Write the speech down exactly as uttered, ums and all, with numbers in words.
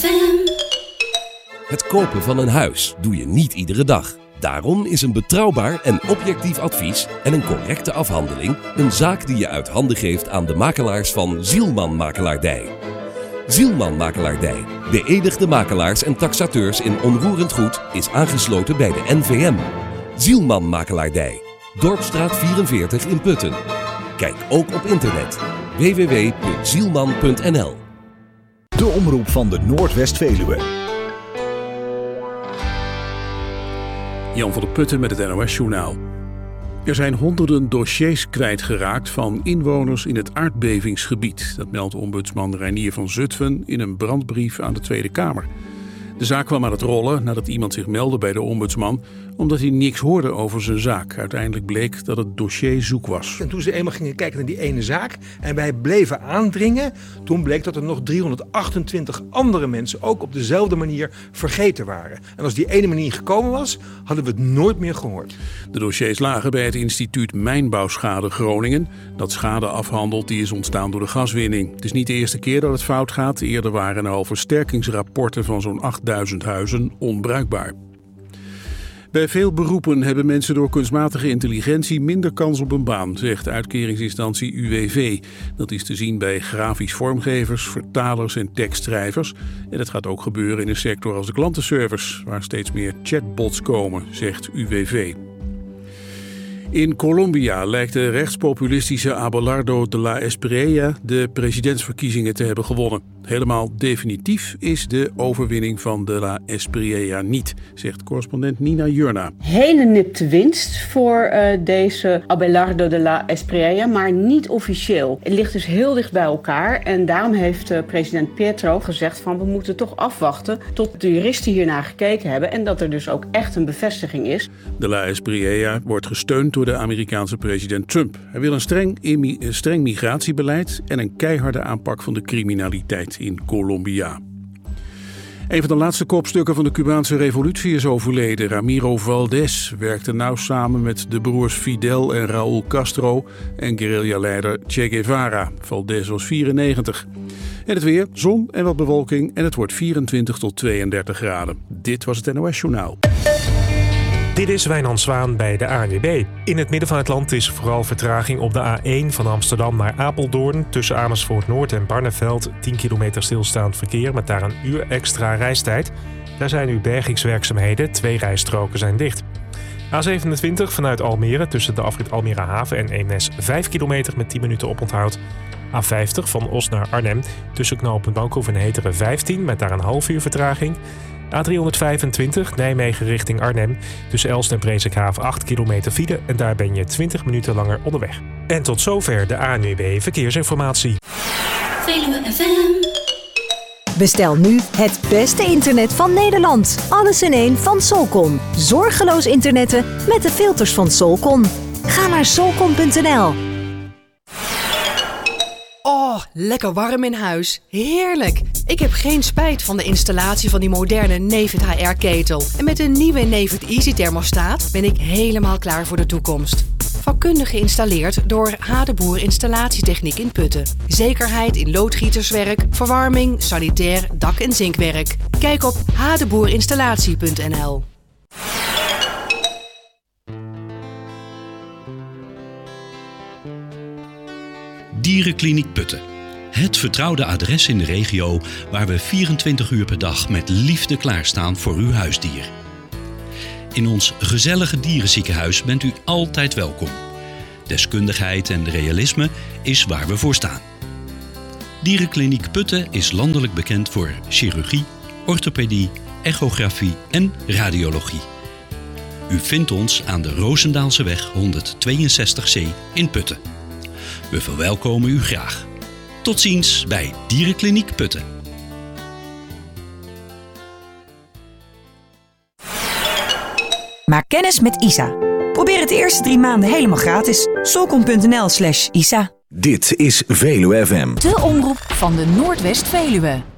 F M. Het kopen van een huis doe je niet iedere dag. Daarom is een betrouwbaar en objectief advies en een correcte afhandeling een zaak die je uit handen geeft aan de makelaars van Zielman Makelaardij. Zielman Makelaardij, beëdigde makelaars en taxateurs in onroerend goed, is aangesloten bij de N V M. Zielman Makelaardij, Dorpstraat vierenveertig in Putten. Kijk ook op internet w w w punt zielman punt n l. De omroep van de Noordwest-Veluwe. Jan van der Putten met het N O S-journaal. Er zijn honderden dossiers kwijtgeraakt van inwoners in het aardbevingsgebied. Dat meldt ombudsman Reinier van Zutphen in een brandbrief aan de Tweede Kamer. De zaak kwam aan het rollen nadat iemand zich meldde bij de ombudsman omdat hij niks hoorde over zijn zaak. Uiteindelijk bleek dat het dossier zoek was. En toen ze eenmaal gingen kijken naar die ene zaak en wij bleven aandringen, toen bleek dat er nog driehonderdachtentwintig andere mensen ook op dezelfde manier vergeten waren. En als die ene manier gekomen was, hadden we het nooit meer gehoord. De dossiers lagen bij het instituut Mijnbouwschade Groningen, dat schade afhandelt die is ontstaan door de gaswinning. Het is niet de eerste keer dat het fout gaat. Eerder waren er al versterkingsrapporten van zo'n achtduizend huizen onbruikbaar. Bij veel beroepen hebben mensen door kunstmatige intelligentie minder kans op een baan, zegt uitkeringsinstantie U W V. Dat is te zien bij grafisch vormgevers, vertalers en tekstschrijvers. En dat gaat ook gebeuren in een sector als de klantenservice, waar steeds meer chatbots komen, zegt U W V. In Colombia lijkt de rechtspopulistische Abelardo de la Espriella de presidentsverkiezingen te hebben gewonnen. Helemaal definitief is de overwinning van de la Espriella niet, zegt correspondent Nina Jurna. Hele nipte winst voor uh, deze Abelardo de la Espriella, maar niet officieel. Het ligt dus heel dicht bij elkaar en daarom heeft uh, president Petro gezegd van we moeten toch afwachten tot de juristen hiernaar gekeken hebben en dat er dus ook echt een bevestiging is. De la Espriella wordt gesteund door de Amerikaanse president Trump. Hij wil een streng, imi- streng migratiebeleid en een keiharde aanpak van de criminaliteit in Colombia. Een van de laatste kopstukken van de Cubaanse revolutie is overleden. Ramiro Valdés werkte nauw samen met de broers Fidel en Raúl Castro en guerrilla-leider Che Guevara. Valdés was vierennegentig. En het weer, zon en wat bewolking en het wordt vierentwintig tot tweeëndertig graden. Dit was het N O S-journaal. Dit is Wijnand Zwaan bij de A N W B. In het midden van het land is vooral vertraging op de A één van Amsterdam naar Apeldoorn. Tussen Amersfoort Noord en Barneveld tien kilometer stilstaand verkeer met daar een uur extra reistijd. Daar zijn nu bergingswerkzaamheden, twee rijstroken zijn dicht. A zevenentwintig vanuit Almere tussen de afrit Almere Haven en Eemnes vijf kilometer met tien minuten oponthoud. A vijftig van Os naar Arnhem tussen knooppunt Bankhoef en Heteren vijftien met daar een half uur vertraging. A driehonderdvijfentwintig Nijmegen richting Arnhem. Tussen Elst en Presikhaven acht kilometer file en daar ben je twintig minuten langer onderweg. En tot zover de A N W B Verkeersinformatie. Veluwe F M. Bestel nu het beste internet van Nederland. Alles in één van Solcon. Zorgeloos internetten met de filters van Solcon. Ga naar solcon punt n l. Oh, lekker warm in huis. Heerlijk. Ik heb geen spijt van de installatie van die moderne Nefit H R-ketel. En met een nieuwe Nefit Easy thermostaat ben ik helemaal klaar voor de toekomst. Vakkundig geïnstalleerd door H. de Boer Installatietechniek in Putten. Zekerheid in loodgieterswerk, verwarming, sanitair, dak- en zinkwerk. Kijk op h de boer installatie punt n l. Dierenkliniek Putten. Het vertrouwde adres in de regio waar we vierentwintig uur per dag met liefde klaarstaan voor uw huisdier. In ons gezellige dierenziekenhuis bent u altijd welkom. Deskundigheid en realisme is waar we voor staan. Dierenkliniek Putten is landelijk bekend voor chirurgie, orthopedie, echografie en radiologie. U vindt ons aan de Roosendaalseweg honderdtweeënzestig C in Putten. We verwelkomen u graag. Tot ziens bij Dierenkliniek Putten. Maak kennis met I S A. Probeer het de eerste drie maanden helemaal gratis. solcon punt n l slash I S A. Dit is Veluwe F M. De omroep van de Noordwest-Veluwe.